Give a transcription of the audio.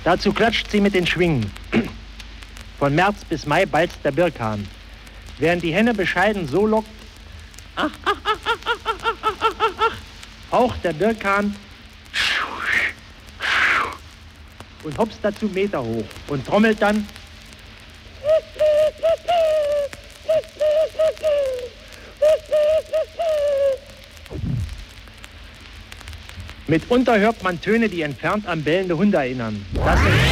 Dazu klatscht sie mit den Schwingen. Von März bis Mai balzt der Birkhahn. Während die Henne bescheiden so lockt, haucht der Birkhahn und hopst dazu Meter hoch und trommelt dann mitunter hört man Töne, die entfernt an bellende Hunde erinnern. Das sind